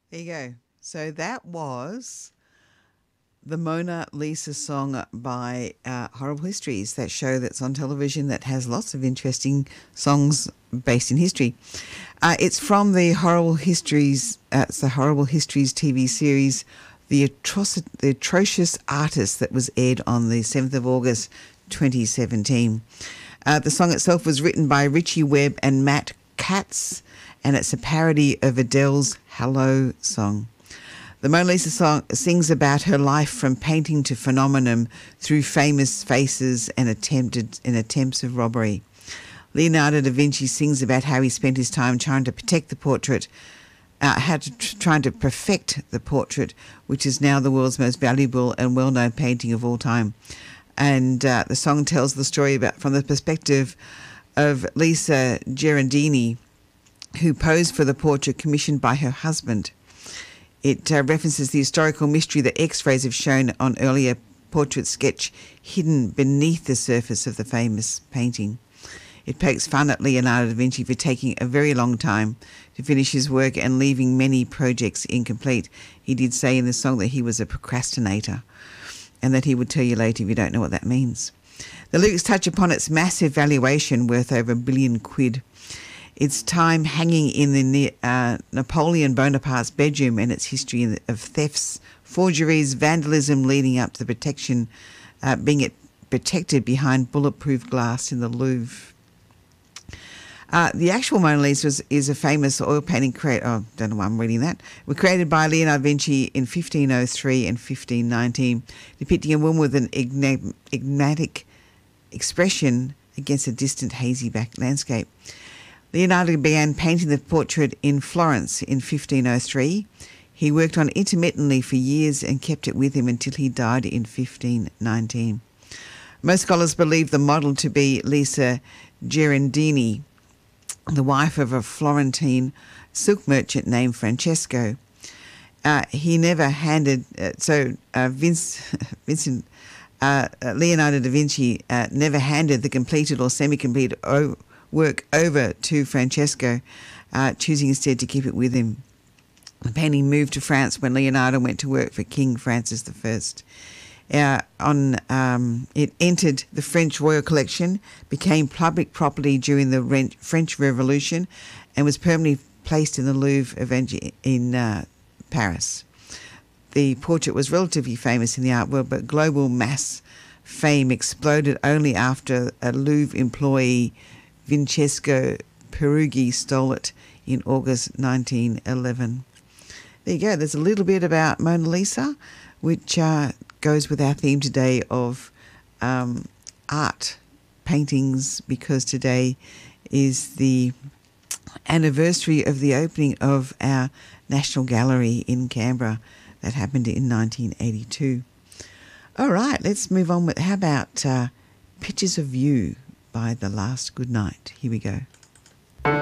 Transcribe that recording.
There you go. So that was the Mona Lisa song by Horrible Histories, that show that's on television that has lots of interesting songs based in history. It's from the Horrible Histories. It's the Horrible Histories TV series, The Atrocious Artist, that was aired on the 7th of August 2017. The song itself was written by Richie Webb and Matt Katz, and it's a parody of Adele's Hello song. The Mona Lisa song sings about her life from painting to phenomenon through famous faces and attempts of robbery. Leonardo da Vinci sings about how he spent his time trying to protect the portrait, trying to perfect the portrait, which is now the world's most valuable and well-known painting of all time. And the song tells the story from the perspective of Lisa Gherardini, who posed for the portrait commissioned by her husband. It references the historical mystery that X-rays have shown on earlier portrait sketch hidden beneath the surface of the famous painting. It pokes fun at Leonardo da Vinci for taking a very long time to finish his work and leaving many projects incomplete. He did say in the song that he was a procrastinator and that he would tell you later if you don't know what that means. The lyrics touch upon its massive valuation, worth over £1 billion. Its time hanging in the Napoleon Bonaparte's bedroom, and its history of thefts, forgeries, vandalism leading up to the protection, being protected behind bulletproof glass in the Louvre. The actual Mona Lisa is a famous oil painting created. Oh, don't know why I'm reading that. Was created by Leonardo da Vinci in 1503 and 1519, depicting a woman with an enigmatic expression against a distant, hazy back landscape. Leonardo began painting the portrait in Florence in 1503. He worked on it intermittently for years and kept it with him until he died in 1519. Most scholars believe the model to be Lisa Gherardini, the wife of a Florentine silk merchant named Francesco. He never handed... Leonardo da Vinci never handed the completed or semi-completed work over to Francesco, choosing instead to keep it with him. The painting moved to France when Leonardo went to work for King Francis I. It entered the French royal collection, became public property during the French Revolution, and was permanently placed in the Louvre in Paris. The portrait was relatively famous in the art world, but global mass fame exploded only after a Louvre employee, Vincenzo Peruggi, stole it in August 1911. There you go. There's a little bit about Mona Lisa, which goes with our theme today of art, paintings, because today is the anniversary of the opening of our National Gallery in Canberra that happened in 1982. All right, let's move on with, how about Pictures of You by The Last Good Night. Here we go.